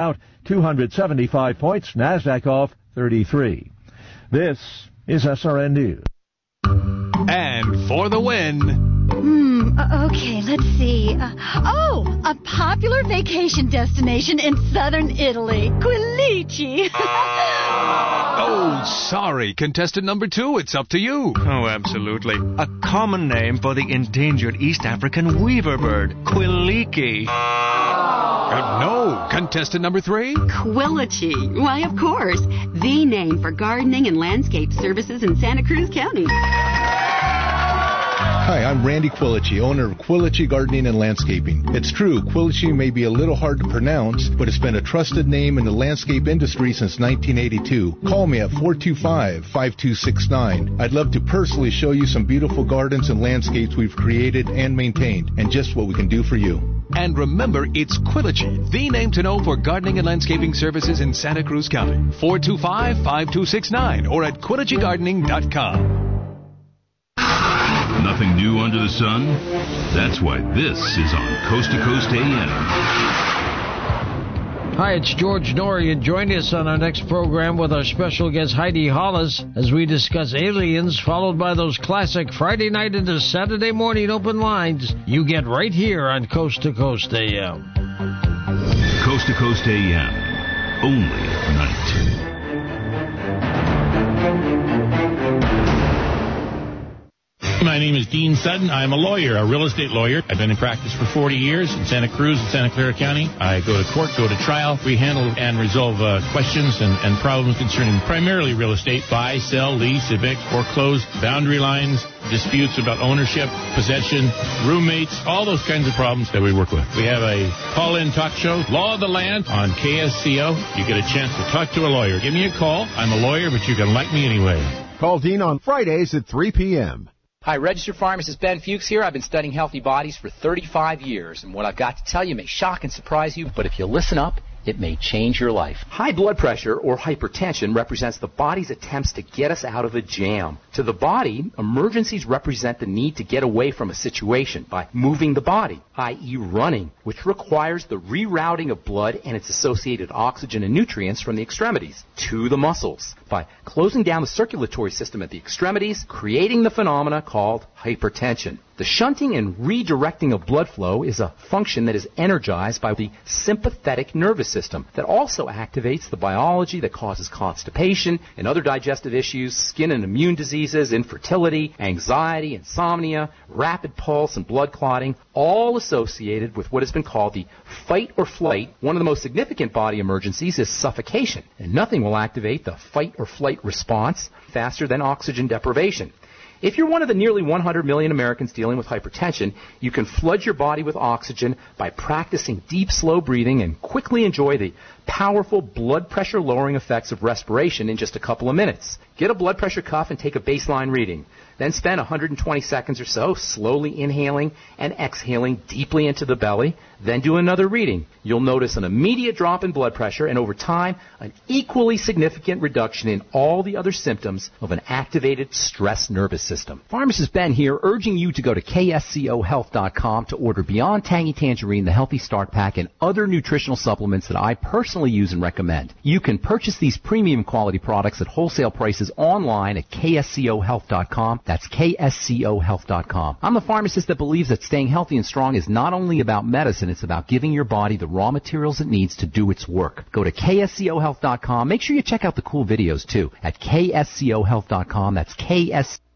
out 275 points, NASDAQ off 33. This is SRN News. And for the win... Okay, let's see. A popular vacation destination in southern Italy. Quilici. Oh, sorry. Contestant number 2, it's up to you. Oh, absolutely. A common name for the endangered East African weaver bird, Quiliki. No. Contestant number 3? Quilici. Why, of course. The name for gardening and landscape services in Santa Cruz County. Hi, I'm Randy Quilici, owner of Quilici Gardening and Landscaping. It's true, Quilici may be a little hard to pronounce, but it's been a trusted name in the landscape industry since 1982. Call me at 425-5269. I'd love to personally show you some beautiful gardens and landscapes we've created and maintained, and just what we can do for you. And remember, it's Quilici, the name to know for gardening and landscaping services in Santa Cruz County. 425-5269 or at QuiliCiGardening.com. Nothing new under the sun? That's why this is on Coast to Coast AM. Hi, it's George Norrie, and join us on our next program with our special guest Heidi Hollis as we discuss aliens, followed by those classic Friday night into Saturday morning open lines you get right here on Coast to Coast AM. Coast to Coast AM. Only at night. My name is Dean Sutton. I'm a lawyer, a real estate lawyer. I've been in practice for 40 years in Santa Cruz and Santa Clara County. I go to court, go to trial. We handle and resolve questions and problems concerning primarily real estate, buy, sell, lease, evict, foreclose, boundary lines, disputes about ownership, possession, roommates, all those kinds of problems that we work with. We have a call-in talk show, Law of the Land, on KSCO. You get a chance to talk to a lawyer. Give me a call. I'm a lawyer, but you can like me anyway. Call Dean on Fridays at 3 p.m. Hi, registered pharmacist Ben Fuchs here. I've been studying healthy bodies for 35 years, and what I've got to tell you may shock and surprise you, but if you listen up, it may change your life. High blood pressure or hypertension represents the body's attempts to get us out of a jam. To the body, emergencies represent the need to get away from a situation by moving the body, i.e. running, which requires the rerouting of blood and its associated oxygen and nutrients from the extremities to the muscles by closing down the circulatory system at the extremities, creating the phenomena called hypertension. The shunting and redirecting of blood flow is a function that is energized by the sympathetic nervous system that also activates the biology that causes constipation and other digestive issues, skin and immune diseases, infertility, anxiety, insomnia, rapid pulse, and blood clotting, all associated with what has been called the fight or flight. One of the most significant body emergencies is suffocation, and nothing will activate the fight or flight response faster than oxygen deprivation. If you're one of the nearly 100 million Americans dealing with hypertension, you can flood your body with oxygen by practicing deep, slow breathing and quickly enjoy the powerful blood pressure lowering effects of respiration in just a couple of minutes. Get a blood pressure cuff and take a baseline reading. Then spend 120 seconds or so slowly inhaling and exhaling deeply into the belly. Then do another reading. You'll notice an immediate drop in blood pressure and over time, an equally significant reduction in all the other symptoms of an activated stress nervous system. Pharmacist Ben here, urging you to go to kscohealth.com to order Beyond Tangy Tangerine, the Healthy Start Pack, and other nutritional supplements that I personally use and recommend. You can purchase these premium quality products at wholesale prices online at kscohealth.com. That's kscohealth.com. I'm the pharmacist that believes that staying healthy and strong is not only about medicine, it's about giving your body the raw materials it needs to do its work. Go to kscohealth.com. Make sure you check out the cool videos, too, at kscohealth.com. That's KS.